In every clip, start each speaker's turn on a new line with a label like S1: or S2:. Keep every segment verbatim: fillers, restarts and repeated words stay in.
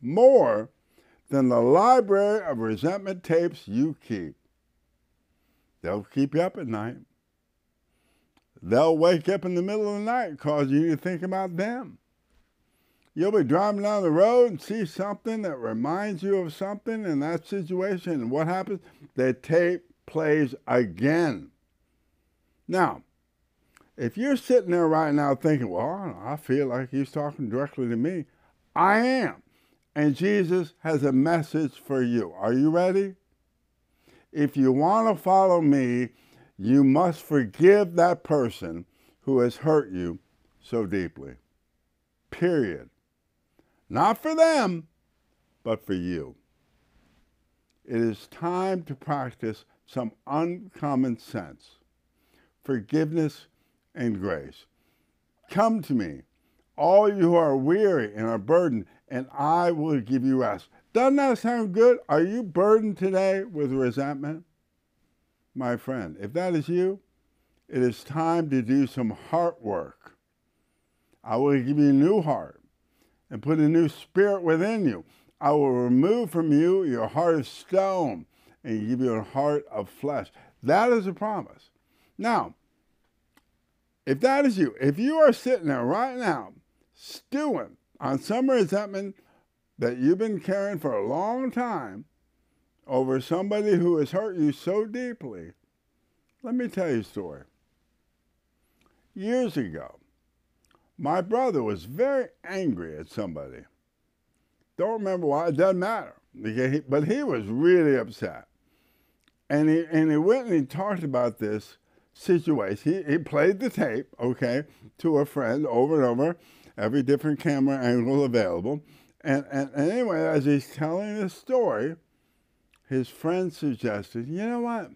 S1: more than the library of resentment tapes you keep. They'll keep you up at night. They'll wake up in the middle of the night and cause you to think about them. You'll be driving down the road and see something that reminds you of something in that situation, and what happens? The tape plays again. Now, if you're sitting there right now thinking, well, I feel like he's talking directly to me, I am. And Jesus has a message for you. Are you ready? If you want to follow me, you must forgive that person who has hurt you so deeply. Period. Not for them, but for you. It is time to practice some uncommon sense, forgiveness and grace. Come to me, all you who are weary and are burdened, and I will give you rest. Doesn't that sound good? Are you burdened today with resentment? My friend, if that is you, it is time to do some heart work. I will give you a new heart and put a new spirit within you. I will remove from you your heart of stone and give you a heart of flesh. That is a promise. Now, if that is you, if you are sitting there right now stewing on some resentment that you've been carrying for a long time over somebody who has hurt you so deeply, let me tell you a story. Years ago, my brother was very angry at somebody. Don't remember why, it doesn't matter. But he was really upset. And he, and he went and he talked about this situation. He, he played the tape, okay, to a friend over and over, every different camera angle available. And, and, and anyway, as he's telling the story, his friend suggested, you know what?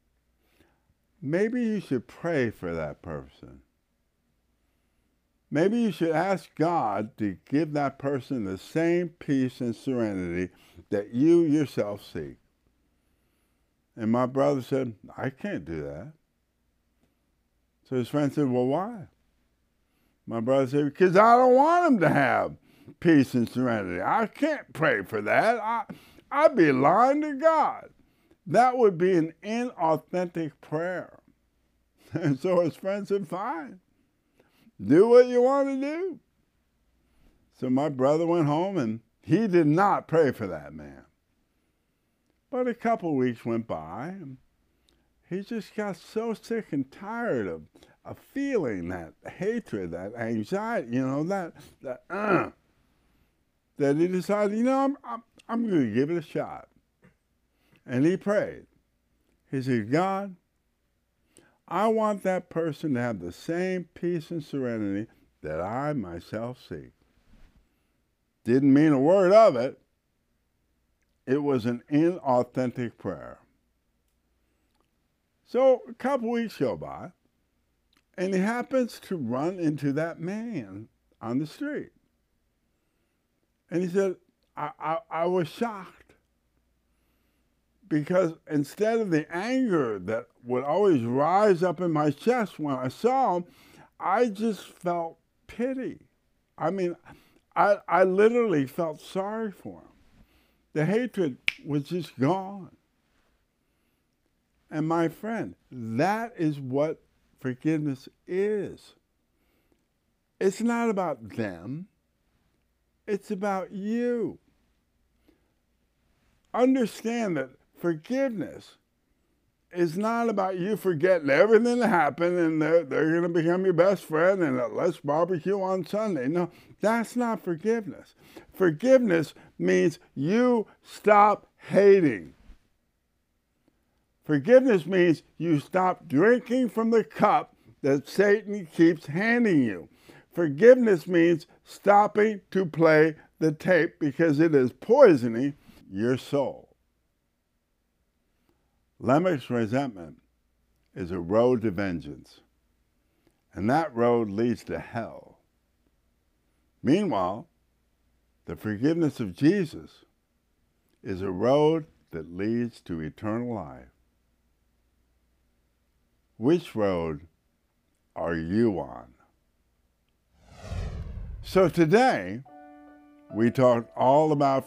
S1: Maybe you should pray for that person. Maybe you should ask God to give that person the same peace and serenity that you yourself seek. And my brother said, I can't do that. So his friend said, well, why? My brother said, because I don't want him to have peace and serenity. I can't pray for that. I, I'd be lying to God. That would be an inauthentic prayer. And so his friend said, fine. Do what you want to do. So my brother went home and he did not pray for that man. But a couple weeks went by and he just got so sick and tired of, of feeling that hatred, that anxiety, you know, that, that, uh, that he decided, you know, I'm, I'm, I'm going to give it a shot. And he prayed. He said, God, I want that person to have the same peace and serenity that I myself seek. Didn't mean a word of it. It was an inauthentic prayer. So a couple weeks go by, and he happens to run into that man on the street. And he said, I, I, I was shocked. Because instead of the anger that would always rise up in my chest when I saw him, I just felt pity. I mean, I, I literally felt sorry for him. The hatred was just gone. And my friend, that is what forgiveness is. It's not about them. It's about you. Understand that forgiveness is not about you forgetting everything that happened and they're, they're going to become your best friend and uh, let's barbecue on Sunday. No, that's not forgiveness. Forgiveness means you stop hating. Forgiveness means you stop drinking from the cup that Satan keeps handing you. Forgiveness means stopping to play the tape because it is poisoning your soul. Lamech's resentment is a road to vengeance, and that road leads to hell. Meanwhile, the forgiveness of Jesus is a road that leads to eternal life. Which road are you on? So today, we talked all about